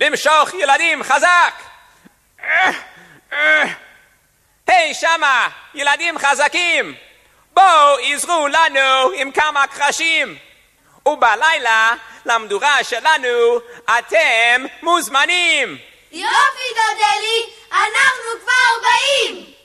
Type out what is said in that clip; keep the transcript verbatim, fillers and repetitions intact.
למשוך ילדים חזק. היי שמה, ילדים חזקים, בואו עזרו לנו עם כמה קרשים. ובלילה למדורה שלנו אתם מוזמנים. יופי דודלי, אנחנו כבר באים.